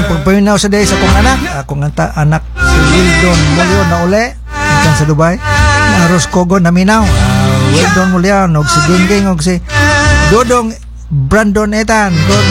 may pagpaminaw sa day sa akong anak. Akong anak si Wildon Mulyo na uli. Ikan sa Dubai. Na Roscogo na minaw. Wildon Mulyo. Og si Gingging og si Dodong Brandon Etan. Good